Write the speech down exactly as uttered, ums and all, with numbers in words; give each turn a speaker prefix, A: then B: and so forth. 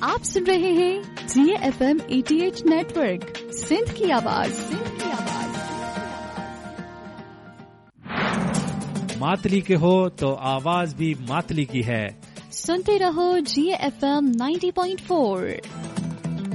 A: आप सुन रहे हैं जी एफ एम अठासी नेटवर्क, सिंध की आवाज। सिंध की आवाज।
B: मातली के हो तो आवाज भी मातली की है।
A: सुनते रहो जी एफ एम नब्बे पॉइंट चार।